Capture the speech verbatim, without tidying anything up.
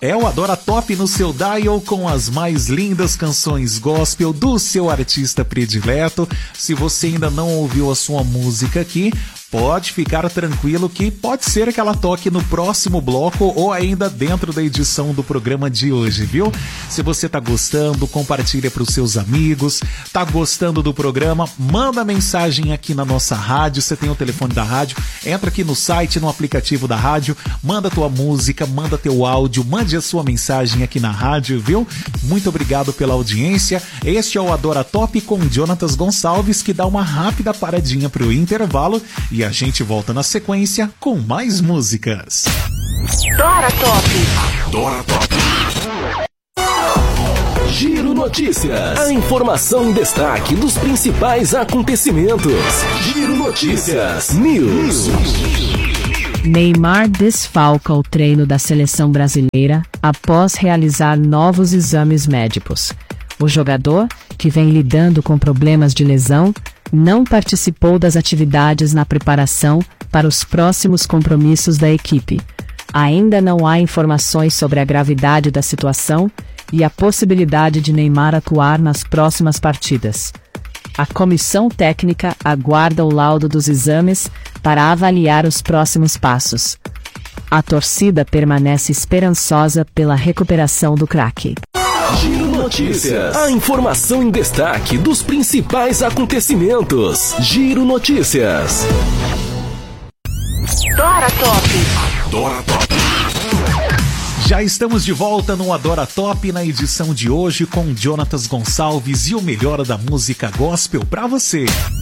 É o Adora Top no seu dial com as mais lindas canções gospel do seu artista predileto. Se você ainda não ouviu a sua música aqui, pode ficar tranquilo que pode ser que ela toque no próximo bloco ou ainda dentro da edição do programa de hoje, viu? Se você tá gostando, compartilha para os seus amigos. Tá gostando do programa? Manda mensagem aqui na nossa rádio. Você tem o telefone da rádio, entra aqui no site, no aplicativo da rádio, manda tua música, manda teu áudio, mande a sua mensagem aqui na rádio, viu? Muito obrigado pela audiência. Este é o Adora Top com Jonatas Gonçalves, que dá uma rápida paradinha pro intervalo e a gente volta na sequência com mais músicas. Adora Top. Adora Top. Giro Notícias. A informação em destaque dos principais acontecimentos. Giro Notícias. News. Neymar desfalca o treino da seleção brasileira após realizar novos exames médicos. O jogador, que vem lidando com problemas de lesão, não participou das atividades na preparação para os próximos compromissos da equipe. Ainda não há informações sobre a gravidade da situação e a possibilidade de Neymar atuar nas próximas partidas. A comissão técnica aguarda o laudo dos exames para avaliar os próximos passos. A torcida permanece esperançosa pela recuperação do craque. Giro Notícias. A informação em destaque dos principais acontecimentos. Giro Notícias. Adora Top. Adora Top. Já estamos de volta no Adora Top na edição de hoje com Jonatas Gonçalves e o melhor da música gospel pra você.